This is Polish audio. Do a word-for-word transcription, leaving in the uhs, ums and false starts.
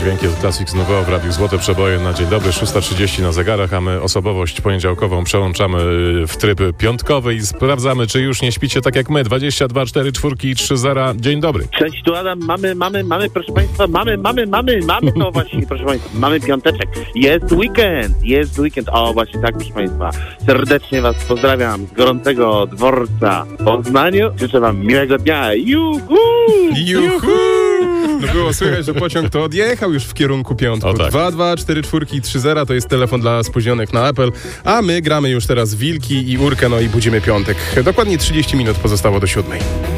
dźwięki od Classics Nouveau w Radiu Złote Przeboje na dzień dobry, szósta trzydzieści na zegarach, a my osobowość poniedziałkową przełączamy w tryb piątkowy i sprawdzamy, czy już nie śpicie tak jak my. dwadzieścia dwa cztery cztery trzy zero. Dzień dobry. Cześć, tu Adam. Mamy, mamy, mamy, proszę Państwa, mamy, mamy, mamy, mamy to właśnie, proszę Państwa, mamy piąteczek. Jest weekend, jest weekend. O, właśnie tak, proszę Państwa. Serdecznie Was pozdrawiam z gorącego dworca w Poznaniu. Życzę Wam miłego dnia. Juhu! Juhu! No było słychać, że pociąg to odjechał już w kierunku piątku. O tak. dwa dwa cztery cztery trzy zero to jest telefon dla spóźnionych na Apple, a my gramy już teraz Wilki i Urkę, no i budzimy piątek. Dokładnie trzydzieści minut pozostało do siódmej.